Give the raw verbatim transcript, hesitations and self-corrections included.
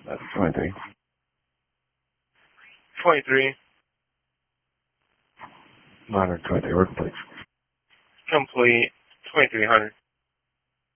That's twenty-three. twenty-three. one hundred twenty-three, work please. Complete. twenty-three hundred.